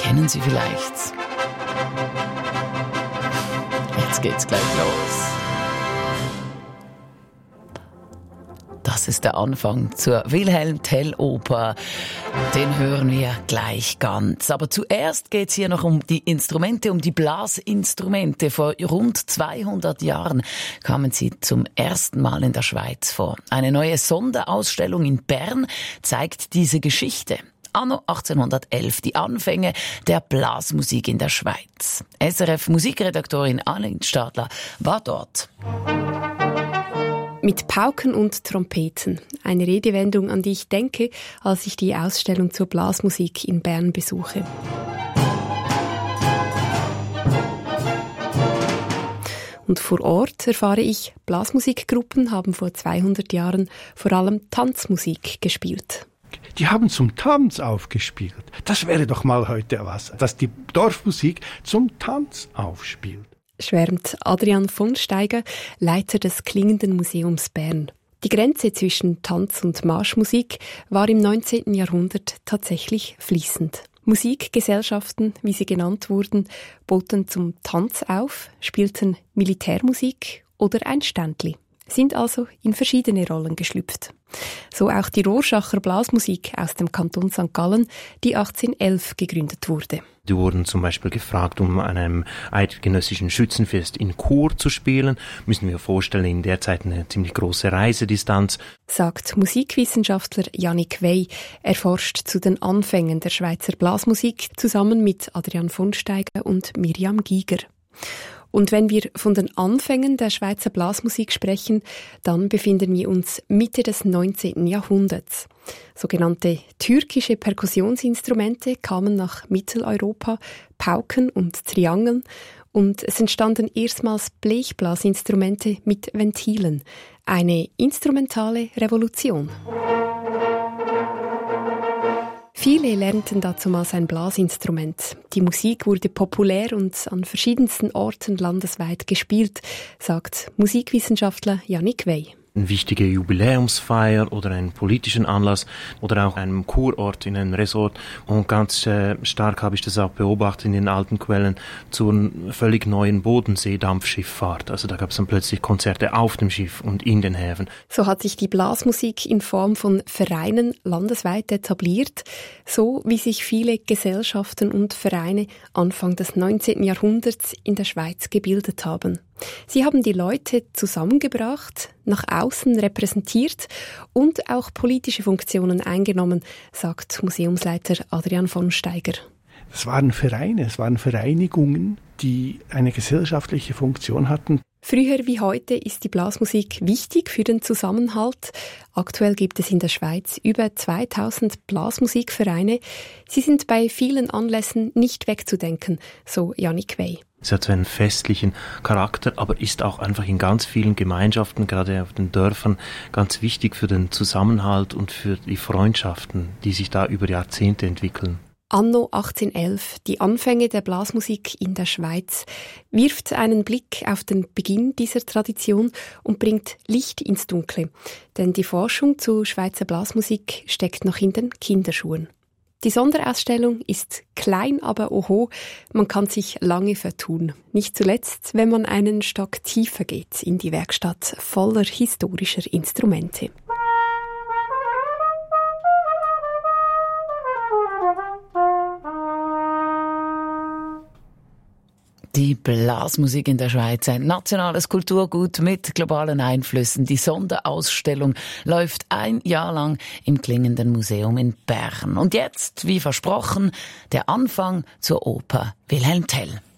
kennen Sie vielleicht. Jetzt geht's gleich los. Das ist der Anfang zur Wilhelm Tell Oper. Den hören wir gleich ganz. Aber zuerst geht's hier noch um die Instrumente, um die Blasinstrumente. Vor rund 200 Jahren kamen sie zum ersten Mal in der Schweiz vor. Eine neue Sonderausstellung in Bern zeigt diese Geschichte. Anno 1811, die Anfänge der Blasmusik in der Schweiz. SRF-Musikredaktorin Aline Stadler war dort. Mit Pauken und Trompeten. Eine Redewendung, an die ich denke, als ich die Ausstellung zur Blasmusik in Bern besuche. Und vor Ort erfahre ich, Blasmusikgruppen haben vor 200 Jahren vor allem Tanzmusik gespielt. Die haben zum Tanz aufgespielt. Das wäre doch mal heute was, dass die Dorfmusik zum Tanz aufspielt. Schwärmt Adrian von Steiger, Leiter des Klingenden Museums Bern. Die Grenze zwischen Tanz- und Marschmusik war im 19. Jahrhundert tatsächlich fließend. Musikgesellschaften, wie sie genannt wurden, boten zum Tanz auf, spielten Militärmusik oder ein Ständli, sind also in verschiedene Rollen geschlüpft. So auch die Rorschacher Blasmusik aus dem Kanton St. Gallen, die 1811 gegründet wurde. Die wurden zum Beispiel gefragt, um an einem eidgenössischen Schützenfest in Chur zu spielen. Müssen wir vorstellen, in der Zeit eine ziemlich große Reisedistanz. Sagt Musikwissenschaftler Jannik Wey. Er forscht zu den Anfängen der Schweizer Blasmusik zusammen mit Adrian von Steiger und Miriam Giger. Und wenn wir von den Anfängen der Schweizer Blasmusik sprechen, dann befinden wir uns Mitte des 19. Jahrhunderts. Sogenannte türkische Perkussionsinstrumente kamen nach Mitteleuropa, Pauken und Triangeln, und es entstanden erstmals Blechblasinstrumente mit Ventilen. Eine instrumentale Revolution. Viele lernten dazumals ein Blasinstrument. Die Musik wurde populär und an verschiedensten Orten landesweit gespielt, sagt Musikwissenschaftler Jannik Wey. Eine wichtige Jubiläumsfeier oder einen politischen Anlass oder auch einem Kurort in einem Resort. Und ganz stark habe ich das auch beobachtet in den alten Quellen zur völlig neuen Bodenseedampfschifffahrt. Also da gab es dann plötzlich Konzerte auf dem Schiff und in den Häfen. So hat sich die Blasmusik in Form von Vereinen landesweit etabliert, so wie sich viele Gesellschaften und Vereine Anfang des 19. Jahrhunderts in der Schweiz gebildet haben. Sie haben die Leute zusammengebracht, nach außen repräsentiert und auch politische Funktionen eingenommen, sagt Museumsleiter Adrian von Steiger. Es waren Vereine, es waren Vereinigungen, die eine gesellschaftliche Funktion hatten. Früher wie heute ist die Blasmusik wichtig für den Zusammenhalt. Aktuell gibt es in der Schweiz über 2000 Blasmusikvereine. Sie sind bei vielen Anlässen nicht wegzudenken, so Jannik Wey. Es hat so einen festlichen Charakter, aber ist auch einfach in ganz vielen Gemeinschaften, gerade auf den Dörfern, ganz wichtig für den Zusammenhalt und für die Freundschaften, die sich da über Jahrzehnte entwickeln. Anno 1811, die Anfänge der Blasmusik in der Schweiz, wirft einen Blick auf den Beginn dieser Tradition und bringt Licht ins Dunkle. Denn die Forschung zu Schweizer Blasmusik steckt noch in den Kinderschuhen. Die Sonderausstellung ist klein, aber oho, man kann sich lange vertun. Nicht zuletzt, wenn man einen Stock tiefer geht in die Werkstatt voller historischer Instrumente. Die Blasmusik in der Schweiz, ein nationales Kulturgut mit globalen Einflüssen. Die Sonderausstellung läuft ein Jahr lang im Klingenden Museum in Bern. Und jetzt, wie versprochen, der Anfang zur Oper Wilhelm Tell.